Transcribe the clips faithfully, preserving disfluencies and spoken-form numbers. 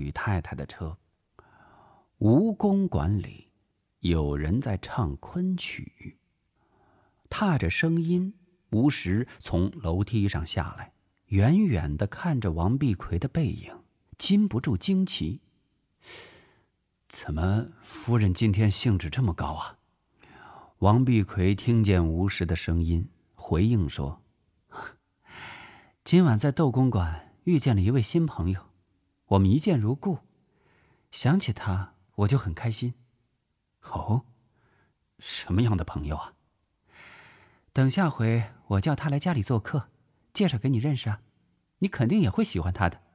吕太太的车。吴公馆里有人在唱昆曲，踏着声音，吴石从楼梯上下来，远远地看着王碧奎的背影，禁不住惊奇。怎么夫人今天兴致这么高啊？王碧奎听见吴石的声音，回应说：今晚在窦公馆遇见了一位新朋友，我们一见如故，想起他我就很开心。哦，什么样的朋友啊？等下回我叫他来家里做客，介绍给你认识啊，你肯定也会喜欢他的。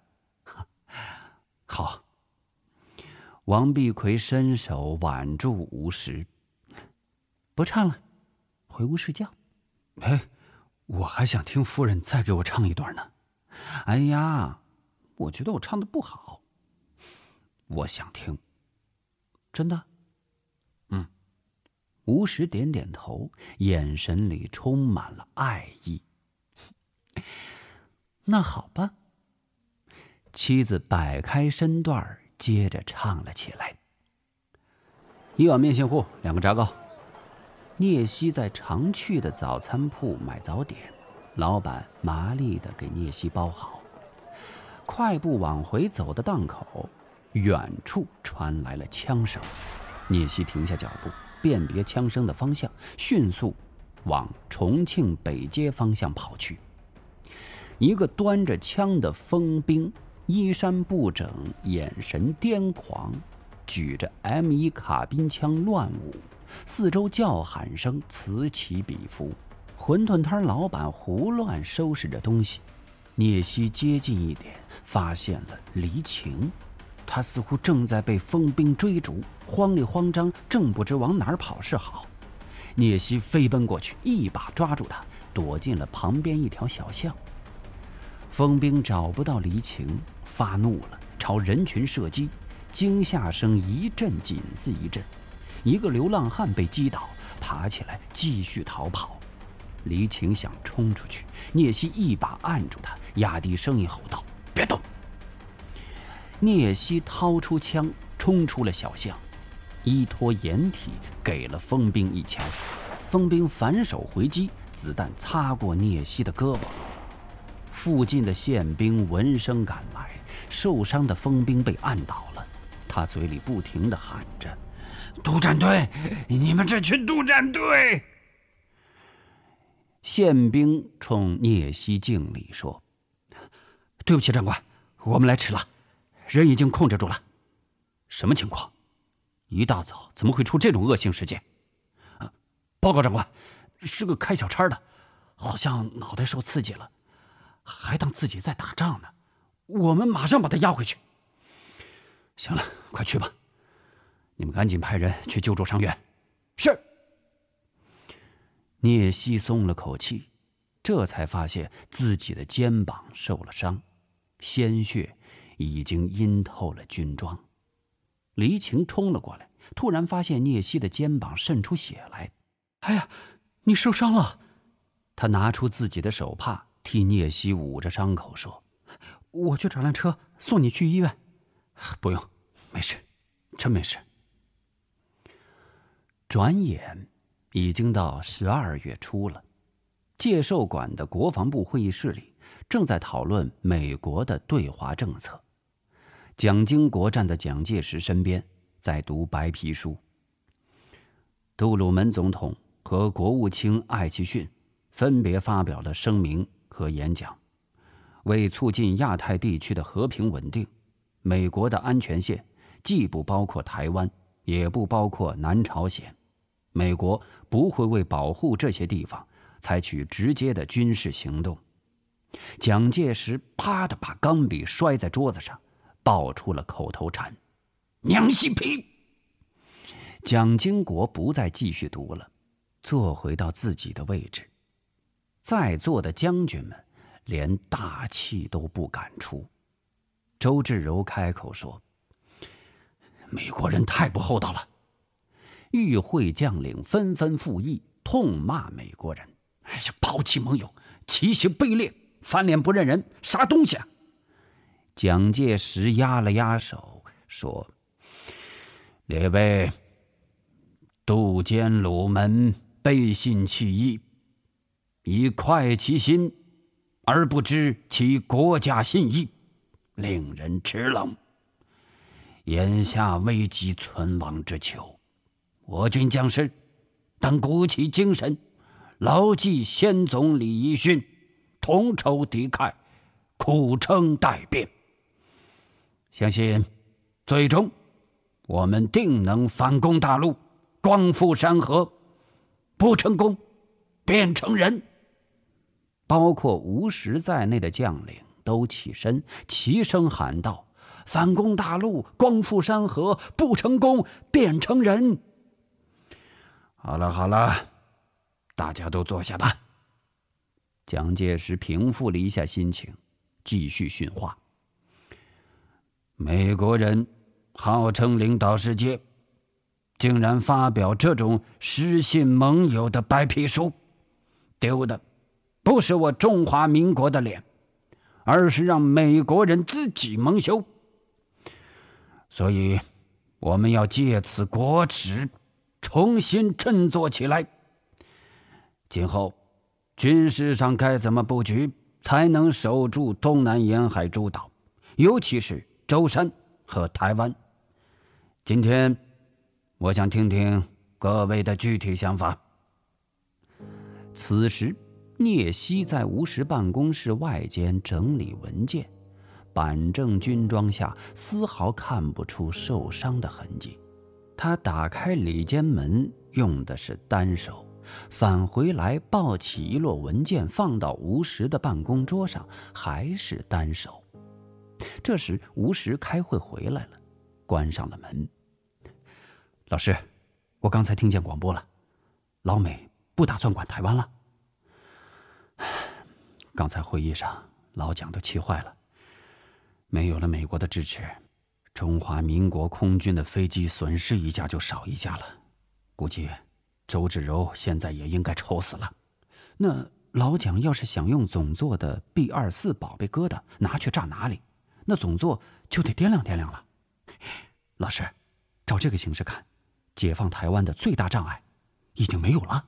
好。王碧奎伸手挽住吴石，不唱了，回屋睡觉。哎，我还想听夫人再给我唱一段呢。哎呀，我觉得我唱的不好。我想听。真的？嗯。吴石点点头，眼神里充满了爱意。那好吧。妻子摆开身段，接着唱了起来。一碗面线糊，两个炸糕。聂西在常去的早餐铺买早点，老板麻利地给聂西包好。快步往回走的档口，远处传来了枪声。聂西停下脚步，辨别枪声的方向，迅速往重庆北街方向跑去。一个端着枪的疯兵，衣衫不整，眼神癫狂，举着 M 一 卡宾枪乱舞，四周叫喊声此起彼伏。馄饨摊老板胡乱收拾着东西。聂西接近一点，发现了黎晴，他似乎正在被疯兵追逐，慌里慌张，正不知往哪儿跑是好。聂西飞奔过去，一把抓住他，躲进了旁边一条小巷。疯兵找不到黎晴，发怒了，朝人群射击，惊吓声一阵紧似一阵。一个流浪汉被击倒，爬起来继续逃跑。黎晴想冲出去，聂西一把按住他，压低声音吼道：别动！聂西掏出枪，冲出了小巷，依托掩体给了疯兵一枪。疯兵反手回击，子弹擦过聂西的胳膊。附近的宪兵闻声赶来，受伤的疯兵被按倒了，他嘴里不停地喊着：督战队，你们这群督战队！宪兵冲聂西敬礼说：对不起长官，我们来迟了，人已经控制住了。什么情况？一大早怎么会出这种恶性事件？啊，报告长官，是个开小差的，好像脑袋受刺激了，还当自己在打仗呢，我们马上把他押回去。行了，快去吧，你们赶紧派人去救助伤员。是。聂西松了口气，这才发现自己的肩膀受了伤，鲜血已经阴透了军装。黎晴冲了过来，突然发现聂西的肩膀渗出血来。哎呀，你受伤了！他拿出自己的手帕，替聂西捂着伤口，说：我去找辆车送你去医院。不用，没事，真没事。转眼已经到十二月初了，介寿馆的国防部会议室里正在讨论美国的对华政策。蒋经国站在蒋介石身边，在读白皮书。杜鲁门总统和国务卿艾奇逊分别发表了声明和演讲。为促进亚太地区的和平稳定，美国的安全线既不包括台湾，也不包括南朝鲜。美国不会为保护这些地方采取直接的军事行动。蒋介石啪地把钢笔摔在桌子上，爆出了口头禅：娘西皮！蒋经国不再继续读了，坐回到自己的位置。在座的将军们连大气都不敢出。周至柔开口说：美国人太不厚道了。与会将领纷纷附议，痛骂美国人：哎呀，抛弃盟友，奇行卑劣，翻脸不认人，啥东西啊！ 蒋介石压了压手，说：“列位，杜监鲁门背信弃义，以快其心，而不知其国家信义，令人齿冷。眼下危急存亡之秋，我军将士当鼓起精神，牢记先总理遗训，同仇敌忾，苦撑待变。相信最终我们定能反攻大陆，光复山河。不成功，便成仁。”包括吴石在内的将领都起身，齐声喊道：“反攻大陆，光复山河，不成功便成仁。”好了好了，大家都坐下吧。蒋介石平复了一下心情，继续训话：“美国人号称领导世界，竟然发表这种失信盟友的白皮书，丢的不是我中华民国的脸，而是让美国人自己蒙羞。所以我们要借此国耻，重新振作起来。今后军事上该怎么布局，才能守住东南沿海诸岛，尤其是舟山和台湾？今天我想听听各位的具体想法。”此时聂曦在吴石办公室外间整理文件，板正军装下丝毫看不出受伤的痕迹。他打开里间门用的是单手，返回来抱起一摞文件放到吴石的办公桌上，还是单手。这时吴石开会回来了，关上了门。“老师，我刚才听见广播了，老美不打算管台湾了。刚才会议上老蒋都气坏了，没有了美国的支持，中华民国空军的飞机损失一架就少一架了，估计周志柔现在也应该愁死了。那老蒋要是想用总座的 B 二四宝贝疙瘩拿去炸哪里，那总座就得掂量掂量了。老师，照这个形势看，解放台湾的最大障碍已经没有了。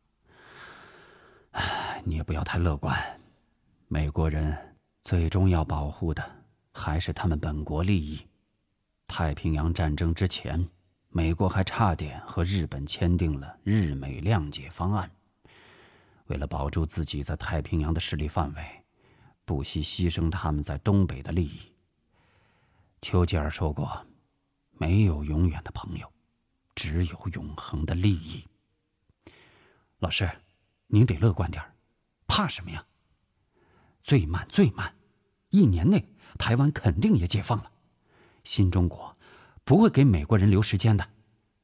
你也不要太乐观，美国人最终要保护的还是他们本国利益。太平洋战争之前，美国还差点和日本签订了日美谅解方案，为了保住自己在太平洋的势力范围，不惜牺牲他们在东北的利益。丘吉尔说过，没有永远的朋友，只有永恒的利益。老师，您得乐观点，怕什么呀？最慢最慢，一年内台湾肯定也解放了。新中国不会给美国人留时间的。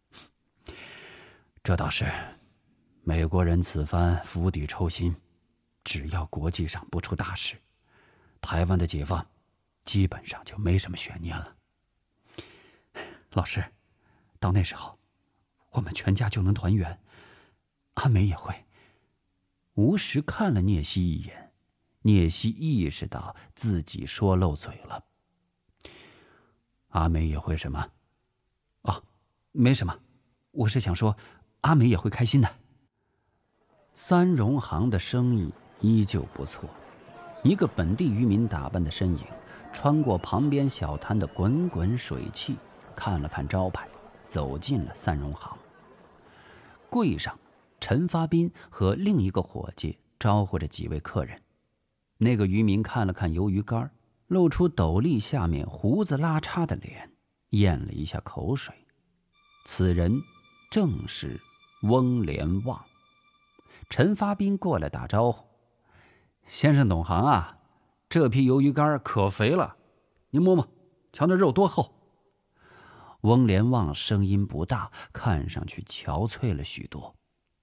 这倒是，美国人此番釜底抽薪，只要国际上不出大事，台湾的解放基本上就没什么悬念了。老师，到那时候我们全家就能团圆，阿美也会。吴石看了聂曦一眼，聂曦意识到自己说漏嘴了。阿美也会什么？哦，没什么，我是想说阿美也会开心的。三荣行的生意依旧不错，一个本地渔民打扮的身影穿过旁边小摊的滚滚水汽，看了看招牌，走进了三荣行。柜上陈发斌和另一个伙计招呼着几位客人。那个渔民看了看鱿鱼干，露出斗笠下面胡子拉碴的脸，咽了一下口水。此人正是翁连旺。陈发斌过来打招呼：“先生懂行啊，这批鱿鱼干可肥了，您摸摸，瞧那肉多厚。”翁连旺声音不大，看上去憔悴了许多。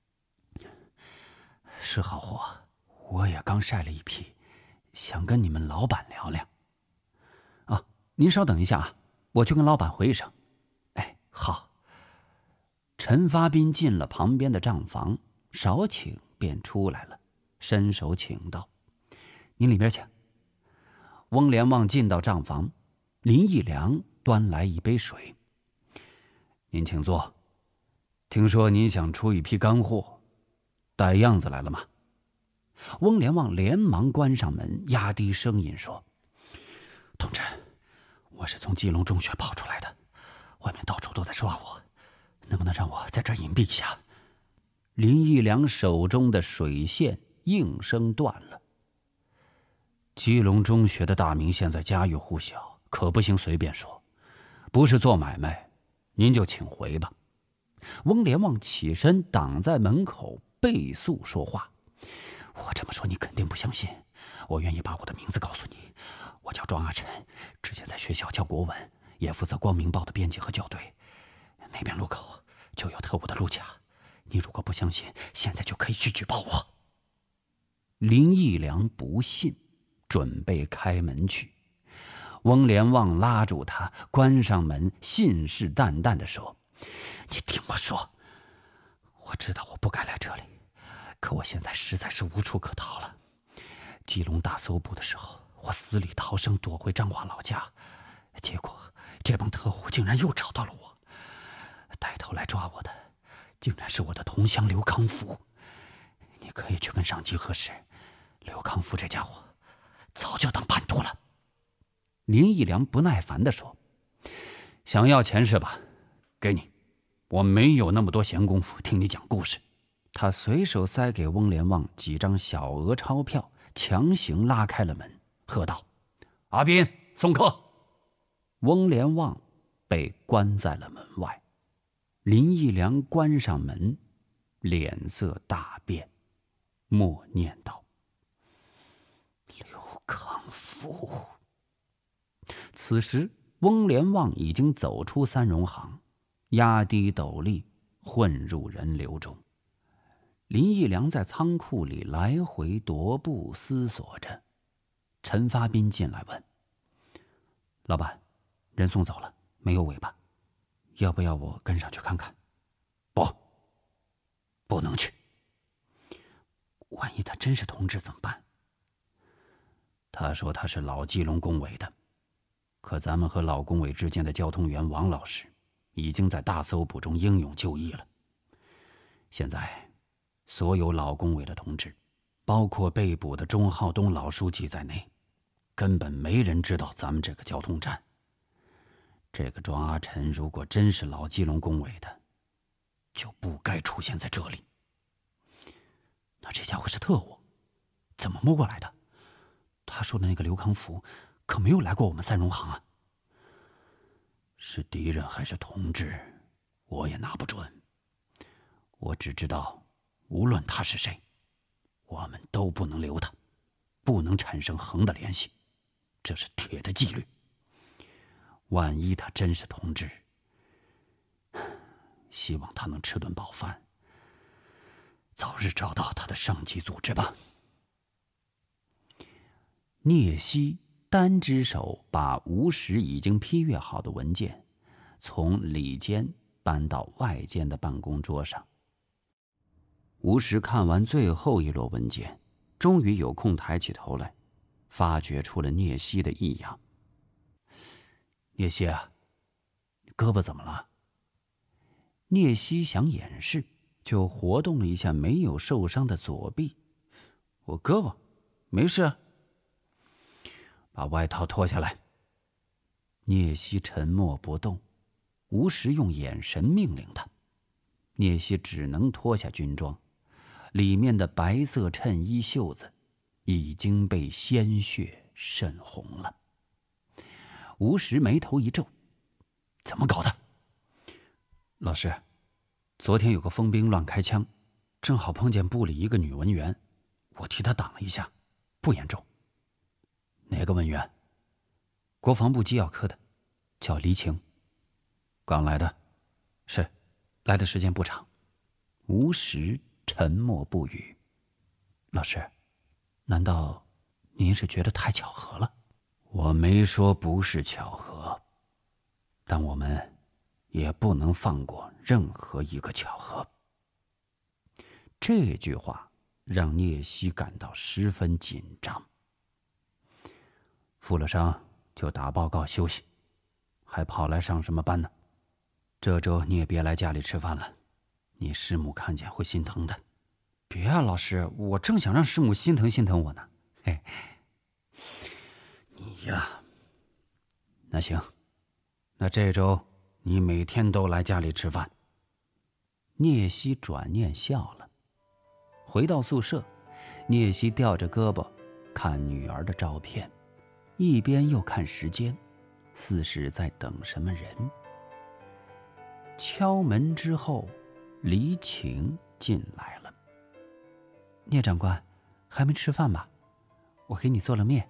是好货，我也刚晒了一批，想跟你们老板聊聊。啊，您稍等一下啊，我去跟老板回一声。哎，好。陈发斌进了旁边的账房，少请便出来了，伸手请道：“您里边请。” 翁连旺进到账房，林义良端来一杯水。您请坐。听说您想出一批干货，带样子来了吗？翁连旺连忙关上门，压低声音说：“同志，我是从基隆中学跑出来的，外面到处都在抓我，能不能让我在这儿隐蔽一下？”林义良手中的水线应声断了。基隆中学的大名现在家喻户晓，可不行随便说，不是做买卖，您就请回吧。翁连旺起身挡在门口，倍速说话：“我这么说你肯定不相信，我愿意把我的名字告诉你，我叫庄阿晨，之前在学校教国文，也负责《光明报》的编辑和校对，那边路口就有特务的路卡，你如果不相信，现在就可以去举报我。”林义良不信，准备开门去。翁连旺拉住他，关上门，信誓旦旦地说：“你听我说，我知道我不该来这里，可我现在实在是无处可逃了。基隆大搜捕的时候，我死里逃生躲回彰化老家，结果这帮特务竟然又找到了我，带头来抓我的竟然是我的同乡刘康福。你可以去跟上级核实，刘康福这家伙早就当叛徒了。”林义良不耐烦地说：“想要钱是吧？给你，我没有那么多闲工夫听你讲故事。”他随手塞给翁连旺几张小额钞票，强行拉开了门，喝道：“阿斌，送客。”翁连旺被关在了门外。林义良关上门，脸色大变，默念道：“刘康福。”此时翁连旺已经走出三荣行，压低斗笠，混入人流中。林义良在仓库里来回踱步，思索着。陈发斌进来问：“老板，人送走了，没有尾巴，要不要我跟上去看看？”“不，不能去。万一他真是同志怎么办？”“他说他是老基隆工委的，可咱们和老工委之间的交通员王老师已经在大搜捕中英勇就义了。现在所有老工委的同志，包括被捕的钟浩东老书记在内，根本没人知道咱们这个交通站。这个庄阿晨如果真是老基隆工委的，就不该出现在这里。那这家伙是特务，怎么摸过来的？他说的那个刘康福可没有来过我们三荣行啊。是敌人还是同志，我也拿不准。我只知道，无论他是谁，我们都不能留他，不能产生横的联系，这是铁的纪律。万一他真是同志，希望他能吃顿饱饭，早日找到他的上级组织吧。聂西单只手把吴石已经批阅好的文件从里间搬到外间的办公桌上。吴石看完最后一摞文件，终于有空抬起头来，发觉出了聂西的异样。“聂西啊，你胳膊怎么了？”聂西想掩饰，就活动了一下没有受伤的左臂。“我胳膊没事啊。”“把外套脱下来。”聂西沉默不动，吴石用眼神命令他。聂西只能脱下军装，里面的白色衬衣袖子已经被鲜血渗红了。吴石眉头一皱：“怎么搞的？”“老师，昨天有个疯兵乱开枪，正好碰见部里一个女文员，我替她挡了一下，不严重。”“哪个文员？”“国防部机要科的，叫黎晴。”“刚来的？”“是，来的时间不长。”吴石沉默不语。“老师，难道您是觉得太巧合了？”“我没说不是巧合，但我们也不能放过任何一个巧合。”这句话让聂西感到十分紧张。 负了伤就打报告休息，还跑来上什么班呢？这周你也别来家里吃饭了，你师母看见会心疼的。别啊，老师，我正想让师母心疼心疼我呢。嘿，你呀，那行，那这周你每天都来家里吃饭。聂西转念笑了。回到宿舍，聂西吊着胳膊看女儿的照片，一边又看时间，似是在等什么人。敲门之后，黎晴进来了。聂长官，还没吃饭吧？我给你做了面。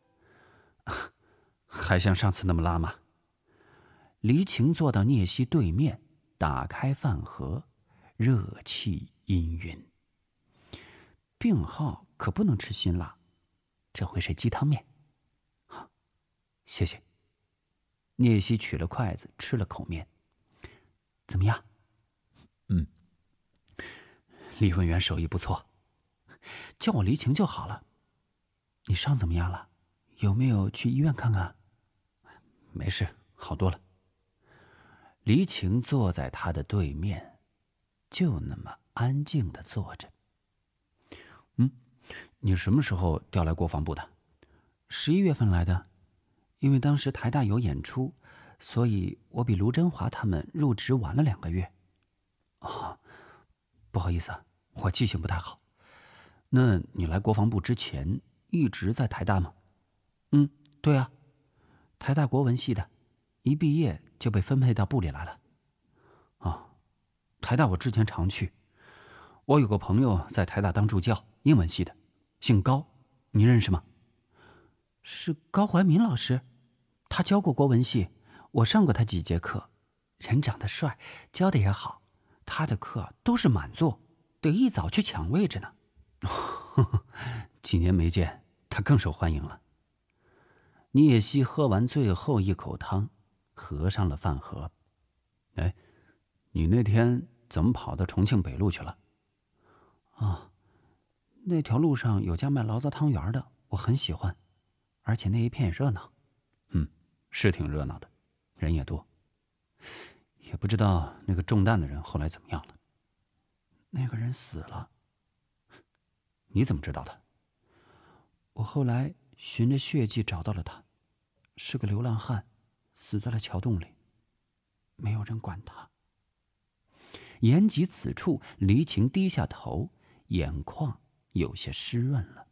还像上次那么辣吗？黎晴坐到聂西对面，打开饭盒，热气氤氲。病号可不能吃辛辣，这回是鸡汤面。好，谢谢。聂西取了筷子吃了口面。怎么样？嗯，李文员手艺不错，叫我黎晴就好了。你伤怎么样了？有没有去医院看看？没事，好多了。黎晴坐在他的对面，就那么安静地坐着。嗯，你什么时候调来国防部的？十一月份来的，因为当时台大有演出，所以我比卢真华他们入职晚了两个月。哦，不好意思啊，我记性不太好。那你来国防部之前一直在台大吗？嗯，对啊，台大国文系的，一毕业就被分配到部里来了。啊，台大我之前常去，我有个朋友在台大当助教，英文系的，姓高，你认识吗？是高怀民老师，他教过国文系，我上过他几节课，人长得帅，教的也好，他的课都是满座，得一早去抢位置呢。几年没见，他更受欢迎了。聂西喝完最后一口汤，合上了饭盒。哎，你那天怎么跑到重庆北路去了？啊，那条路上有家卖醪糟汤圆的，我很喜欢，而且那一片也热闹。嗯，是挺热闹的，人也多。也不知道那个中弹的人后来怎么样了。那个人死了。你怎么知道的？我后来循着血迹找到了他，是个流浪汉，死在了桥洞里，没有人管他。言及此处，黎晴低下头，眼眶有些湿润了。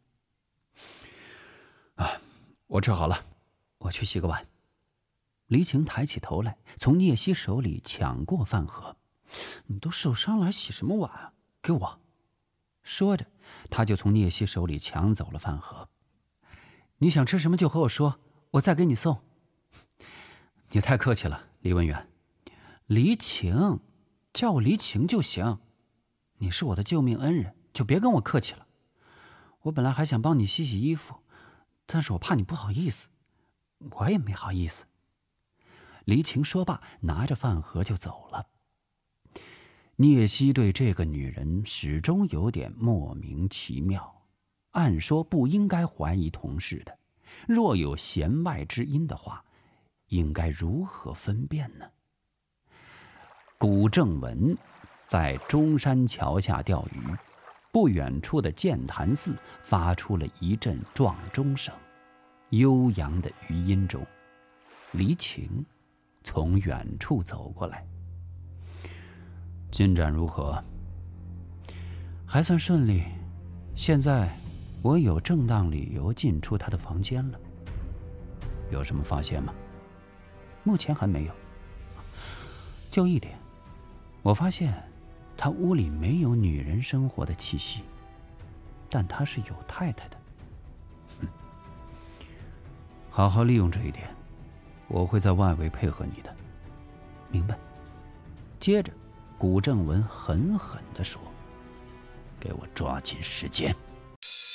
啊，我吃好了，我去洗个碗。黎晴抬起头来，从聂西手里抢过饭盒。你都受伤了，还洗什么碗啊？给我！说着，他就从聂西手里抢走了饭盒。你想吃什么就和我说，我再给你送。你太客气了，黎文远。黎晴，叫我黎晴就行。你是我的救命恩人，就别跟我客气了。我本来还想帮你洗洗衣服，但是我怕你不好意思，我也没好意思。黎晴说罢，拿着饭盒就走了。聂西对这个女人始终有点莫名其妙，按说不应该怀疑同事的，若有弦外之音的话，应该如何分辨呢？古正文在中山桥下钓鱼，不远处的剑潭寺发出了一阵撞钟声，悠扬的余音中，黎晴从远处走过来。进展如何？还算顺利，现在我有正当理由进出他的房间了。有什么发现吗？目前还没有。就一点，我发现他屋里没有女人生活的气息，但他是有太太的。哼，好好利用这一点，我会在外围配合你的。明白。接着古正文狠狠地说：“给我抓紧时间。”